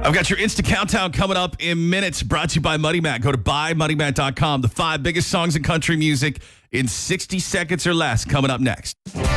I've got your Insta Countdown coming up in minutes, brought to you by Muddy Matt. Go to buymuddymatt.com. The 5 biggest songs in country music in 60 seconds or less coming up next.